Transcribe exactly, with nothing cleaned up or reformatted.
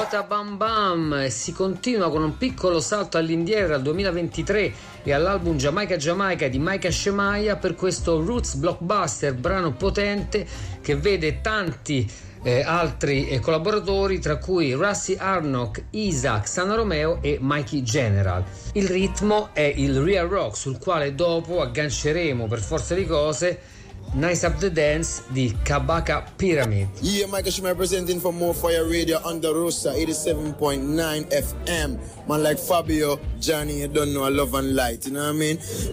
What a Bam Bam, e si continua con un piccolo salto all'indietro al duemilaventitré e all'album Jamaica Jamaica di Micah Shemaiah per questo Roots Blockbuster, brano potente che vede tanti eh, altri eh, collaboratori, tra cui Rusty Arnock, Isaac, Sana Romeo e Mikey General. Il ritmo è il real rock, sul quale dopo agganceremo per forza di cose Nice Up the Dance di Kabaka Pyramid. Yeah, Michael Schmidt presenting for More Fire Radio on the Rosa eighty-seven point nine F M. Man like Fabio, Johnny, you don't know I love and light, you know what I mean?